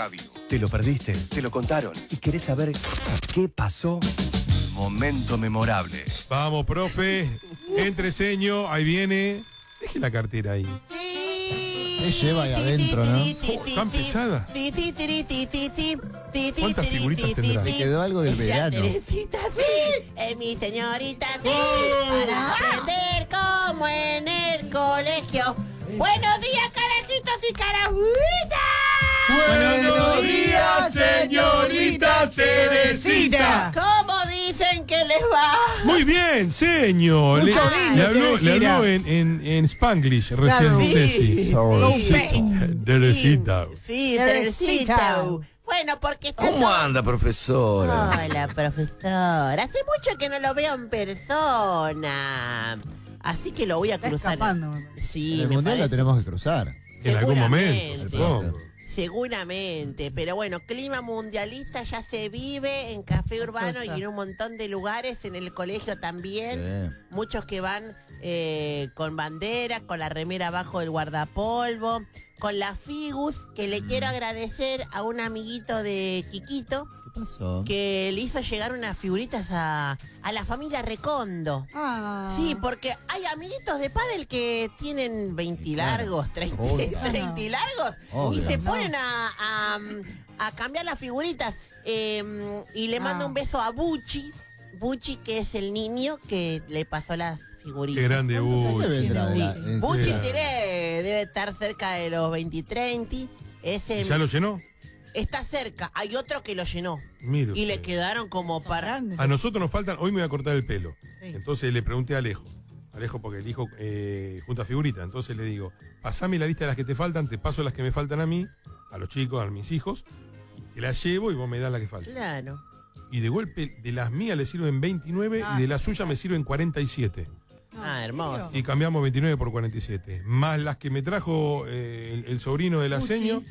radio. ¿Te lo perdiste? ¿Te lo contaron? ¿Y querés saber qué pasó? Momento memorable. Vamos, profe. Entre seño, ahí viene. Deje la cartera ahí. ¿Qué lleva ahí adentro, no? ¿Tan pesada? ¿Cuántas figuritas tendrá? Me quedó algo del verano. Teresita, sí, es mi señorita, sí, para aprender como en el colegio. Buenos días, carajitos y carabuitas. Buenos días, señorita Teresita. ¿Cómo dicen que les va? Muy bien, señor. Le habló en Spanglish recién, Claro. Ceci. Teresita. Sí, Teresita. Bueno, porque está ¿Cómo anda, profesora? Hola, profesor. Hace mucho que no lo veo en persona. Así que lo voy a cruzar. Sí, En el me mundial la parece. tenemos que cruzar. En algún momento, Seguramente. supongo. Seguramente, pero bueno, clima mundialista ya se vive en Café Urbano y en un montón de lugares, en el colegio también. Sí. Muchos que van con bandera, con la remera abajo del guardapolvo, con la Figus, que le quiero agradecer a un amiguito de Quiquito, ¿Qué pasó? que le hizo llegar unas figuritas a la familia Recondo. Ah. Sí, porque hay amiguitos de pádel que tienen 20 largos, 30, Obvio. 30 largos, Obvio. y se ponen a cambiar las figuritas. Y le mando un beso a Buchi, que es el niño que le pasó las figuritas. Qué grande, ¿Cuántos años uy. vendrá de la- Sí. en Buchi qué- debe estar cerca de los 20, 30. Ese ¿Ya lo llenó? está cerca. Hay otro que lo llenó. Mire Y le usted. quedaron como Son para... grandes. A nosotros nos faltan, hoy me voy a cortar el pelo. Sí. Entonces le pregunté a Alejo. Alejo, porque el hijo junta figuritas. Entonces le digo, pasame la lista de las que te faltan, te paso las que me faltan a mí, a los chicos, a mis hijos, y te las llevo y vos me das la que falta. Claro. Y de golpe, de las mías le sirven 29 y de las suyas me sirven 47. No, Ah, ¿en hermoso. serio? Y cambiamos 29 por 47. Más las que me trajo el sobrino de la Bucci. seño,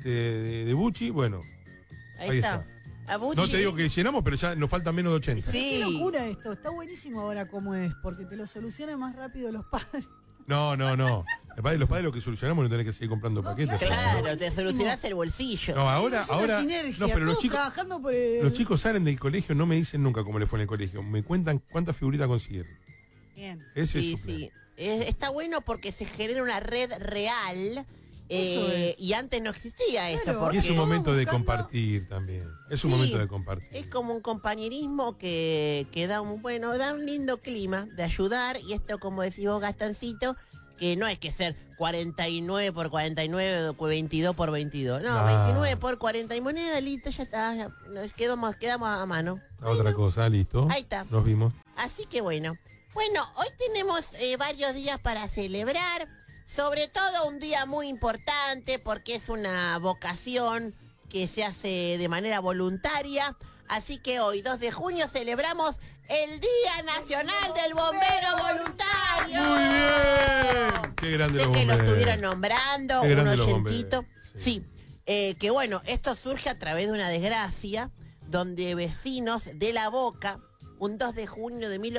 de Bucci, bueno. Ahí está. A Bucci- No te digo que llenamos, pero ya nos faltan menos de 80. Qué Sí. locura esto. Está buenísimo ahora como es, porque te lo solucionan más rápido los padres. No. Los padres lo que solucionamos no tenés que seguir comprando paquetes. Claro, te solucionás el bolsillo. No, ahora, Es una ahora. sinergia, No, pero los todos chicos, trabajando por el... los chicos salen del colegio, no me dicen nunca cómo les fue en el colegio. Me cuentan cuántas figuritas consiguieron. Bien. Ese Sí, es su plan. sí. Está bueno porque se genera una red real. Eso es. Y antes no existía eso. Claro. Y Porque es un momento de buscando- compartir también. Es un Sí. momento de compartir. es como un compañerismo que da un lindo clima de ayudar. Y esto, como decís vos, Gastancito, que no hay que ser 49 por 49 o 22 por 22. No, No. 29 por 40 y moneda, listo, ya está. Ya nos quedamos a mano. Otra cosa, listo. Ahí está. Nos vimos. Así que bueno. Bueno, hoy tenemos varios días para celebrar. Sobre todo un día muy importante porque es una vocación que se hace de manera voluntaria. Así que hoy, 2 de junio, celebramos el Día Nacional del Bombero Voluntario. Muy bien. Qué grande Sé los que lo bomberos. estuvieron nombrando, Qué un grande los oyentito. bomberos, Sí, que bueno, esto surge a través de una desgracia donde vecinos de La Boca, un 2 de junio de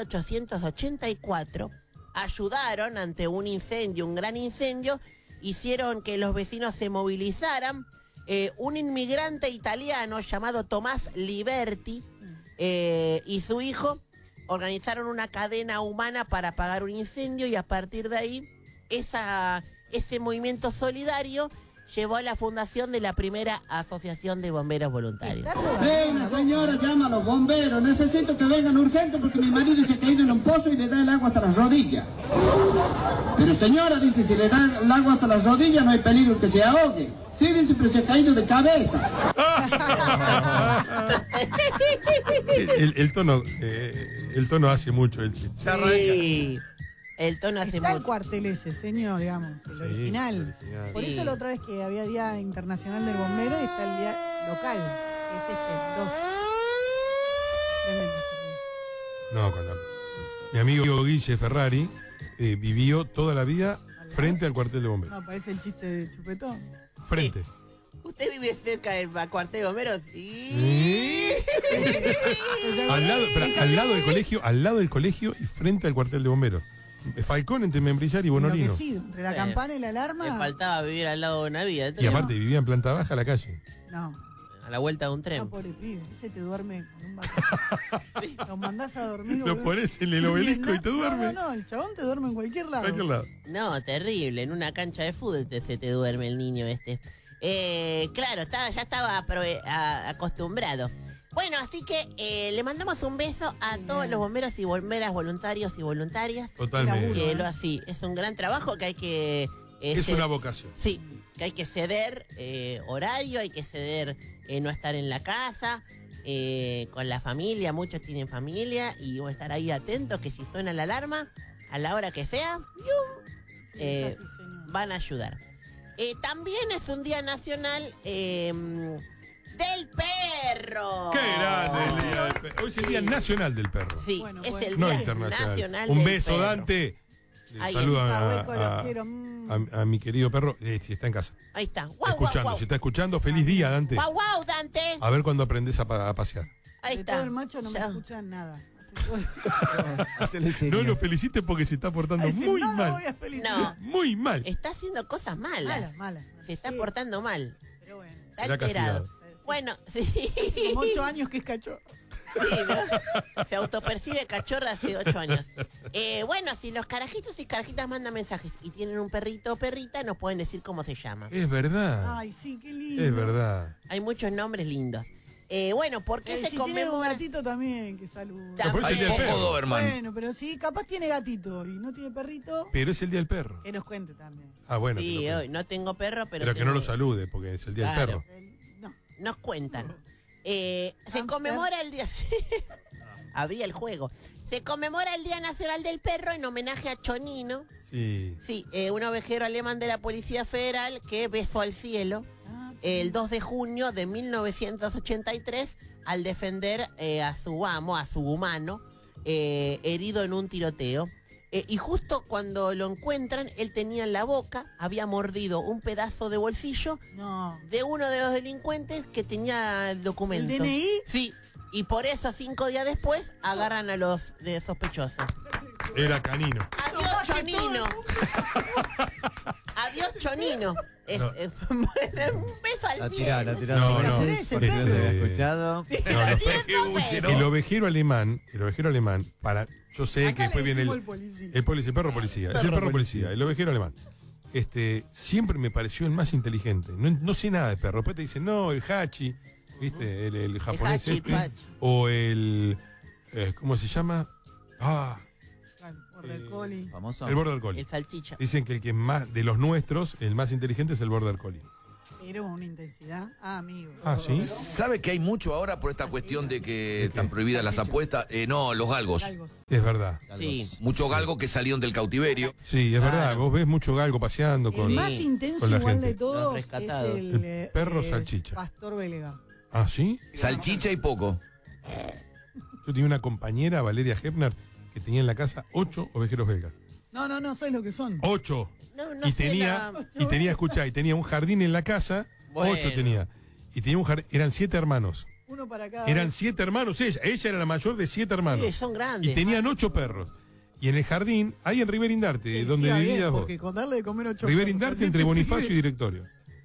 1884, ayudaron ante un incendio, un gran incendio, hicieron que los vecinos se movilizaran. Un inmigrante italiano llamado Tomás Liberti y su hijo organizaron una cadena humana para apagar un incendio y a partir de ahí ese movimiento solidario llevó a la fundación de la primera asociación de bomberos voluntarios. Venga, señora, llama a los bomberos. Necesito que vengan urgente porque mi marido se ha caído en un pozo y le da el agua hasta las rodillas. Pero señora, dice, si le da el agua hasta las rodillas no hay peligro que se ahogue. Sí, dice, pero se ha caído de cabeza. El tono hace mucho el chiste. Sí, el tono hace Está el mucho. cuartel ese, señor, digamos, el Sí, original. el original. Por Sí. eso la otra vez que había Día Internacional del Bombero y está el Día Local, que es este, 2. Tremendo. No, cuando mi amigo Guille Ferrari vivió toda la vida frente al cuartel de bomberos. No, parece el chiste de Chupetón. Frente. ¿Usted vive cerca del cuartel de bomberos? Sí. Al lado del colegio y frente al cuartel de bomberos. Falcón entre Membrillar y Bonolino. Enloquecido, entre la campana y la alarma. Le faltaba vivir al lado de una vía. Y aparte vivía en planta baja a la calle. No, A la vuelta de un tren. no, pobre pibe. Ese te duerme con un balcón. Lo mandás a dormir. Lo boludo. pones en el obelisco y te duerme. No, el chabón te duerme en cualquier lado. Cualquier lado. No, terrible. En una cancha de fútbol se te duerme el niño este. Claro, ya estaba acostumbrado. Bueno, así que le mandamos un beso a todos los bomberos y bomberas voluntarios y voluntarias. Totalmente. Que lo así. Es un gran trabajo que hay que... Es una vocación. Sí, que hay que ceder horario, hay que ceder no estar en la casa, con la familia, muchos tienen familia, y voy a estar ahí atentos que si suena la alarma, a la hora que sea, ¡yum! Sí, es así, señor. Van a ayudar. También es un día nacional del perro. ¡Qué grande el día del perro! Hoy es el día nacional del perro. Sí, Bueno, es bueno. el No día internacional. nacional Un del beso, perro. Dante. Ahí Saluda Hueco, los quiero. a mi querido perro. Si está en casa. Ahí está. Está Guau, escuchando. guau, Si está escuchando, feliz día, Dante. guau, guau, Dante. A ver cuándo aprendes a pasear. Ahí De está. todo el macho no me Ya. escuchan nada. Hace todo- No lo felicites porque se está portando Ay, sí, muy no lo mal. voy a felicitar. No. Muy mal. Está haciendo cosas malas. Mala. Se está Sí, portando mal. pero bueno. Está Será alterado. castigado. Bueno, sí. Como 8 años que es cachorro. Sí, ¿no? Se autopercibe cachorra hace 8 años. Bueno, si los carajitos y carajitas mandan mensajes y tienen un perrito o perrita, nos pueden decir cómo se llama. Es verdad. Ay, sí, qué lindo. Es verdad. Hay muchos nombres lindos. Bueno, ¿por qué se si tiene un conmemora? gatito también, que saluda. También. Pero es el día del Poco perro. Doberman. Bueno, pero sí, capaz tiene gatito y no tiene perrito, Pero es el día del perro. que nos cuente también. Ah, bueno. Sí, que lo- hoy no tengo perro, pero pero que no tengo- lo salude porque es el día Claro. del perro. No, Nos cuentan. Se Hamster. conmemora el día... Abría el juego. Se conmemora el Día Nacional del Perro en homenaje a Chonino. Sí. Sí, un ovejero alemán de la Policía Federal que besó al cielo el 2 de junio de 1983 al defender a su amo, a su humano, herido en un tiroteo. Y justo cuando lo encuentran, él tenía en la boca, había mordido un pedazo de bolsillo no. de uno de los delincuentes que tenía el documento. ¿El DNI? Sí, y por eso 5 días después agarran a los sospechosos. Era canino. Adiós, Chonino. Adiós, Chonino. No. Un beso al La cielo. tirá. No, no. Ese Porque no se había Este- escuchado. El ovejero alemán, para, yo sé que Acá después le viene decimos el policía. el perro policía, es el perro policía, el ovejero alemán. Siempre me pareció el más inteligente. No sé nada de perro. Después te dicen, no, el hachi, ¿viste? El japonés hachi, este, pachi. o el ¿cómo se llama? Border Collie. Famoso. El border collie. El salchicha. Dicen que el que más de los nuestros, el más inteligente es el border collie. Pero una intensidad. Ah, amigo. Ah, ¿sí? ¿Sabe que hay mucho ahora por esta cuestión de que ¿De qué? están prohibidas las apuestas? No, los galgos. Galgos. Es verdad. Sí. Muchos galgos que salieron del cautiverio. Sí, es verdad. Vos ves mucho galgo paseando con... El más Sí, intenso con la igual gente. de todos Los es rescatados. El perro salchicha. Pastor belga. Ah, ¿sí? Salchicha y poco. Yo tenía una compañera, Valeria Hepner, que tenía en la casa 8 ovejeros belgas. No sabes lo que son. 8. No Y sé tenía, la- y tenía un jardín en la casa. Bueno. 8 tenía. Y tenía un jardín, eran 7 hermanos. Uno para cada. Eran 7 hermanos ella. Ella era la mayor de 7 hermanos. Sí, son grandes. Y tenían 8 perros. Y en el jardín, ahí en River Indarte, donde vivías vos. Porque con darle de comer 8 River Indarte entre Bonifacio y Directorio.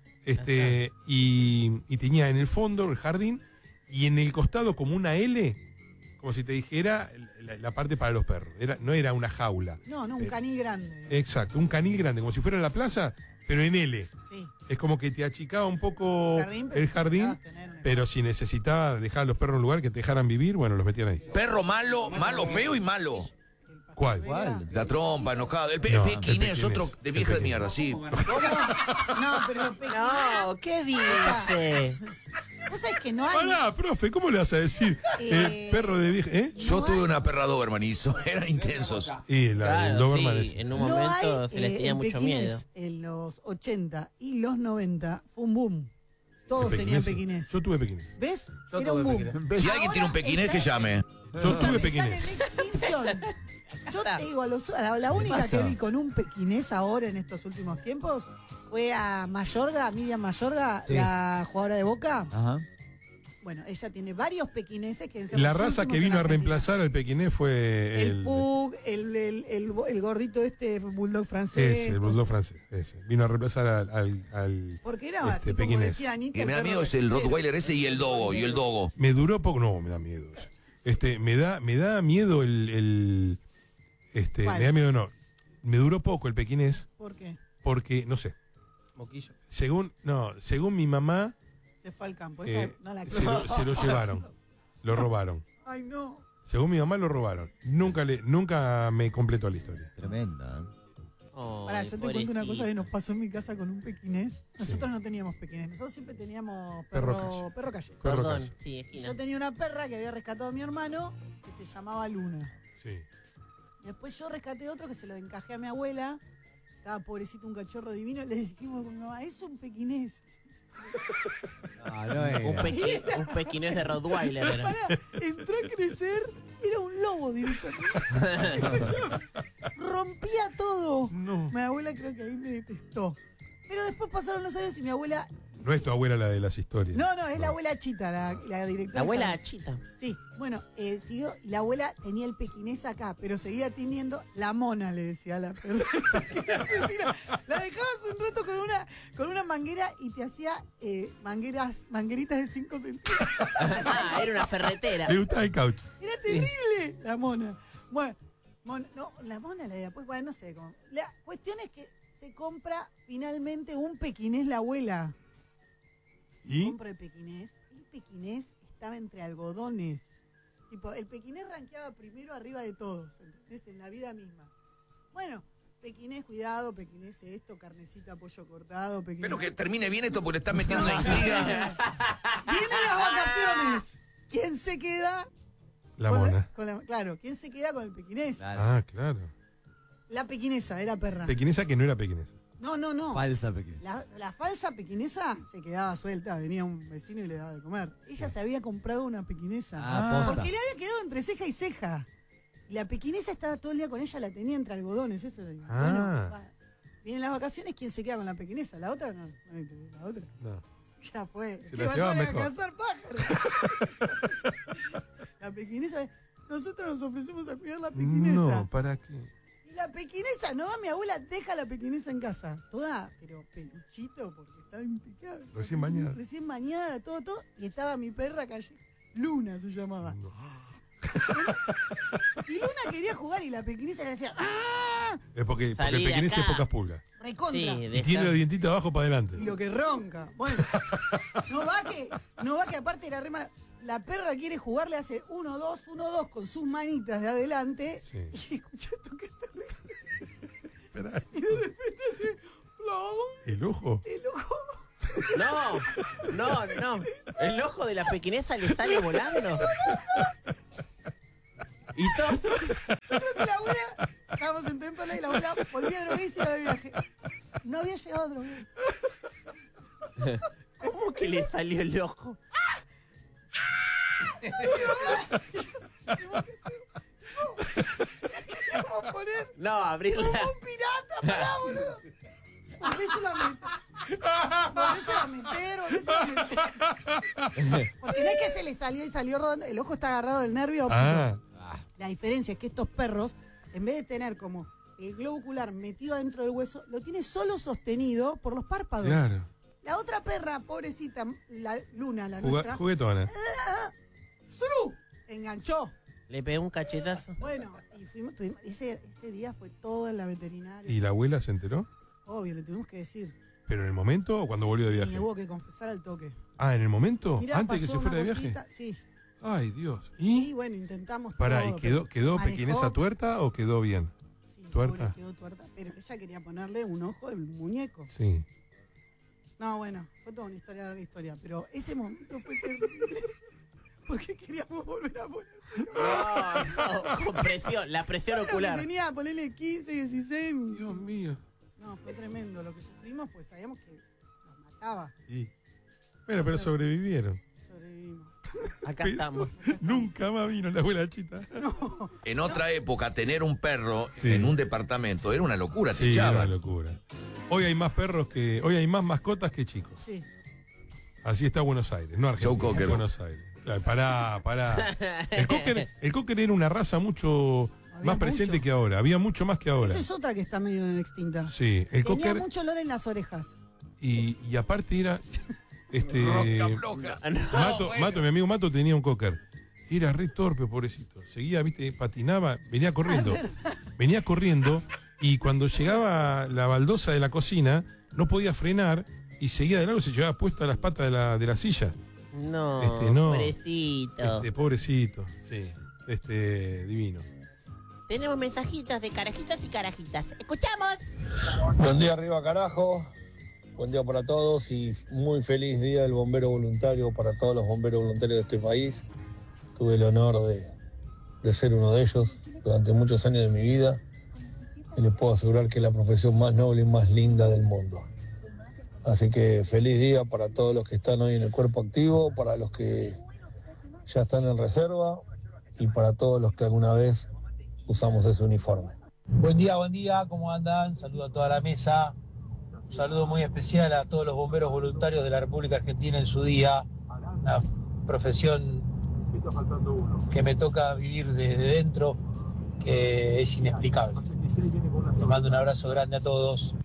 Y tenía en el fondo el jardín y en el costado como una L, como si te dijera la parte para los perros. No era una jaula. No, un canil grande. Exacto, un canil grande, como si fuera la plaza, pero en L. Sí. Es como que te achicaba un poco Pero el jardín, necesitabas tener un pero si necesitaba dejar a los perros en un lugar que te dejaran vivir, bueno, los metían ahí. Perro malo, malo, feo y malo. ¿Cuál? ¿Cuál? La trompa, enojado. El No, pequinés es el otro pequinés, de el vieja de pequinés. mierda, sí. No, pero los pequeños. No, ¿qué dice? Vos sabés que no hay. Pará, profe, ¿cómo le vas a decir? Perro de vieja, ¿eh? Yo tuve una perra Doberman y eran intensos. Y el Claro, Doberman sí, es... en un no momento hay, se les tenía el mucho miedo. pequinés en los 80 y los 90 fue un boom. Todos ¿El tenían pequinés? pequinés. Yo tuve pequinés. ¿Ves? Yo Era tuve un boom. pequinés. Si alguien tiene un pequinés, que llame. Yo tuve Están pequinés. en extinción. Yo te digo, la única pasa? que vi con un pequinés ahora en estos últimos tiempos fue a Mayorga, Miriam Mayorga, Sí. la jugadora de Boca. Ajá. Bueno, ella tiene varios pequineses que La raza que vino a reemplazar al pequinés fue el pug, el gordito bulldog francés. el bulldog francés. Ese. Vino a reemplazar al porque era así como pequinés. decía Anita. Que me da miedo es el Rottweiler ese y el dogo. Me duró poco, no, me da miedo. Me da miedo me da miedo no. Me duró poco el pequinés. ¿Por qué? Porque, no sé. Moquillo. Según mi mamá, Se fue al campo. Esa no la se lo llevaron. Lo robaron. Ay, no. Según mi mamá lo robaron. Nunca me completó la historia. Tremenda. Pará, yo te cuento una cosa que nos pasó en mi casa con un pequinés. Nosotros no teníamos pequinés, nosotros siempre teníamos perro calle. Perdón, sí, Y esquina. yo tenía una perra que había rescatado a mi hermano que se llamaba Luna. Sí. Después yo rescaté otro que se lo encajé a mi abuela. Estaba pobrecito, un cachorro divino. Le dijimos con mi mamá, es un pequinés. No era. Un pequinés de Rottweiler era. Pará, entró a crecer, era un lobo directamente. Rompía todo. No. Mi abuela creo que ahí me detestó. Pero después pasaron los años y mi abuela... No es tu abuela la de las historias. No, es la abuela Chita, la directora. La abuela Chita. Sí, bueno, siguió, y la abuela tenía el pequinés acá, pero seguía teniendo la mona, le decía a la perra. La dejabas un rato con una manguera y te hacía mangueritas de 5 centímetros. Era una ferretera. Le gustaba el caucho. Era terrible la mona. Bueno, la mona la de después, bueno, no sé cómo. La cuestión es que se compra finalmente un pequinés la abuela. ¿Y? Compra el pequinés estaba entre algodones. Tipo, el pequinés rankeaba primero arriba de todos, ¿entendés? En la vida misma. Bueno, pequinés, cuidado, pequinés esto, carnecita, pollo cortado, pequinés... Espero que termine bien esto porque le están metiendo una intriga. Vienen las vacaciones. ¿Quién se queda? La con mona. Claro, ¿quién se queda con el pequinés? Ah, claro. La pequinesa, era perra. Pequinesa que no era pequinesa. No. Falsa pequeña. La falsa pequinesa se quedaba suelta, venía un vecino y le daba de comer. Ella se había comprado una pequinesa. Posta. Porque le había quedado entre ceja y ceja. Y la pequinesa estaba todo el día con ella, la tenía entre algodones, eso le digo. Ah. Bueno, vienen las vacaciones, ¿quién se queda con la pequinesa? La otra no, la otra. No. Ya fue. Se ¿Qué la vas llevaba a ir a mejor. cazar pájaros? La pequinesa, nosotros nos ofrecemos a cuidar la pequinesa. No, ¿para qué? Y la pequinesa, no, mi abuela deja la pequinesa en casa. Toda, pero peluchito, porque estaba impecable. Recién bañada. Recién bañada, todo. Y estaba mi perra calle. Luna se llamaba. No. Y Luna quería jugar y la pequinesa le decía, ¡ah! Es porque el Salí de pequinés es acá. pocas pulgas. Recontra. Sí, Y tiene los dientitos abajo para adelante. Y lo que ronca. Bueno, no va que aparte la rema. La perra quiere jugar, le hace 1-2 con sus manitas de adelante. Sí. Y escucha esto que es terrible. Esperá. Y de repente hace plom, ¿El ojo? el ojo. No. El ojo de la pequinesa le sale volando. Y todo. Nosotros que la abuela, estábamos en Tempala y la abuela volvía droguísima de viaje. No había llegado droguísima. ¿Cómo que le salió el ojo? Queríamos poner No, como abrirla. un pirata, pará, boludo. Volvésela a meter. Porque no es que se le salió y salió rodando, el ojo está agarrado del nervio óptico. Ah, La diferencia es que estos perros, en vez de tener como el globo ocular metido dentro del hueso, lo tiene solo sostenido por los párpados. claro. La otra perra, pobrecita, la Luna, la nuestra, Juguetona. ¡zru! Enganchó. Le pegó un cachetazo. Bueno, y ese día fue todo en la veterinaria. ¿Y la abuela se enteró? Obvio, le tuvimos que decir. ¿Pero en el momento o cuando volvió de Y viaje? hubo que confesar al toque. Ah, ¿en el momento? Mirá, ¿Antes que pasó se fuera de una viaje? cosita, sí. Ay, Dios. Y ¿Y? bueno, intentamos Pará, todo, ¿y quedó pero manejó. pequinesa tuerta o quedó bien? Sí, tuerta? pobre, quedó tuerta. Pero ella quería ponerle un ojo del muñeco. Sí. No, bueno, fue toda una historia, larga historia. Pero ese momento fue terrible. Porque queríamos volver a poner. No, con presión, la presión ocular. Tenía, ponerle 15, 16. Dios mío. No, fue tremendo lo que sufrimos, pues sabíamos que nos mataba. Y... Bueno, pero sobrevivieron. Sobrevivimos. Acá estamos. Nunca más vino la abuela Chita. En otra época, tener un perro Sí. en un departamento era una locura, se Sí, era echaban. una locura. Hoy hay más perros que... Hoy hay más mascotas que chicos. Sí. Así está Buenos Aires, no Argentina, Joe Cocker. Buenos Aires. Pará. El Cocker era una raza mucho más presente que ahora, había mucho más que ahora. Esa es otra que está medio extinta. Sí, el Tenía Cocker mucho olor en las orejas. y aparte era Mato, mi amigo Mato tenía un Cocker. Era re torpe, pobrecito. Seguía, viste, patinaba, venía corriendo y cuando llegaba la baldosa de la cocina no podía frenar y seguía de largo y se llevaba puesta las patas de la silla. No, No. pobrecito. Pobrecito, sí. Divino. Tenemos mensajitos de carajitos y carajitas. ¡Escuchamos! Buen día arriba, carajo. Buen día para todos y muy feliz día del bombero voluntario para todos los bomberos voluntarios de este país. Tuve el honor de ser uno de ellos durante muchos años de mi vida y les puedo asegurar que es la profesión más noble y más linda del mundo. Así que feliz día para todos los que están hoy en el cuerpo activo, para los que ya están en reserva y para todos los que alguna vez usamos ese uniforme. Buen día, ¿cómo andan? Saludo a toda la mesa. Un saludo muy especial a todos los bomberos voluntarios de la República Argentina en su día. Una profesión que me toca vivir desde dentro, que es inexplicable. Les mando un abrazo grande a todos.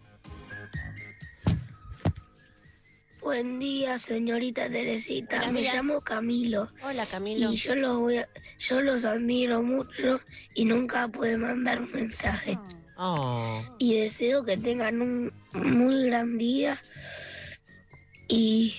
Buen día, señorita Teresita. Buenos Me días. llamo Camilo. Hola, Camilo. Y yo los admiro mucho y nunca pude mandar un mensaje. Oh. Y deseo que tengan un muy gran día. Y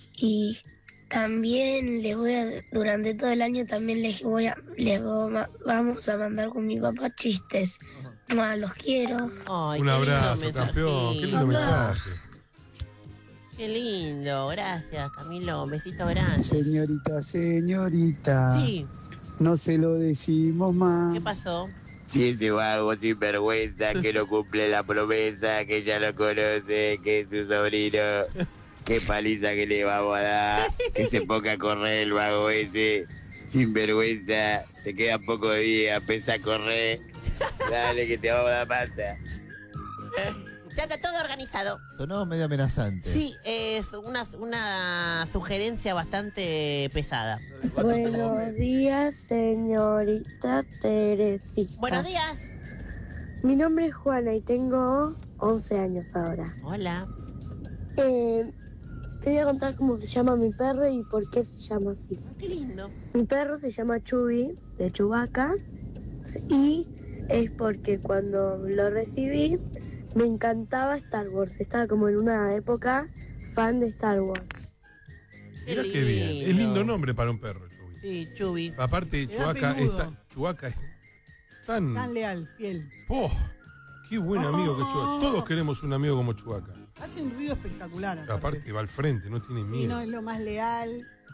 también durante todo el año también vamos a mandar con mi papá chistes. Los quiero. Ay, Un qué lindo abrazo, campeón. Qué lindo mensajito. mensaje. Qué lindo, gracias, Camilo. Un besito grande. Señorita, Sí, no se lo decimos más. ¿qué pasó? Si ese vago sin vergüenza que no cumple la promesa, que ya lo conoce, que es su sobrino, qué paliza que le vamos a dar, que se ponga a correr el vago ese, sin vergüenza, te quedan pocos días, empieza a correr, dale que te vamos a dar masa. Ya está todo organizado. Sonó medio amenazante. Sí, es una sugerencia bastante pesada. Buenos días, señorita Teresita. Buenos días. Mi nombre es Juana y tengo 11 años ahora. Hola. Te voy a contar cómo se llama mi perro y por qué se llama así. Qué lindo. Mi perro se llama Chubby, de Chewbacca, y es porque cuando lo recibí me encantaba Star Wars. Estaba como en una época fan de Star Wars. Mirá qué bien. Es lindo nombre para un perro, Chubi. Sí, Chubi. Aparte, Chewbacca es tan... Tan leal, fiel. ¡Oh! ¡Qué buen amigo que Chewbacca! Todos queremos un amigo como Chewbacca. Hace un ruido espectacular. Aparte va al frente, no tiene Sí, miedo. no, es lo más leal.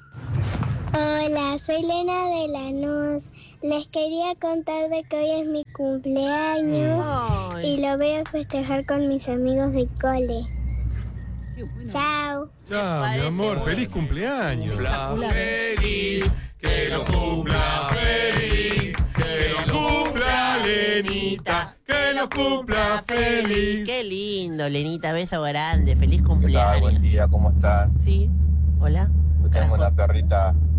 Hola, soy Lena de Lanús. Les quería contar de que hoy es mi cumpleaños Ay. y lo voy a festejar con mis amigos de cole. Qué bueno. Chao. Chao, mi parece amor, bueno. feliz cumpleaños. Espectacular. Feliz, que lo cumpla feliz, que lo cumpla Lenita, que lo cumpla feliz. Qué lindo, Lenita. Beso grande. Feliz ¿Qué tal? Buen cumpleaños. día, ¿cómo están? Sí. Hola. Tenemos la perrita